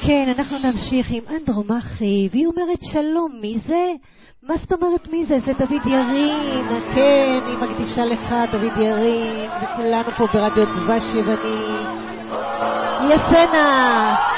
כן, אנחנו נמשיך עם אנדרומחי, והיא אומרת שלום, מי זה? מה זאת אומרת מי זה? זה דוד ירין, כן, היא מקדישה לך דוד ירין, וכולנו פה ברדיו דבש יווני. יסנה!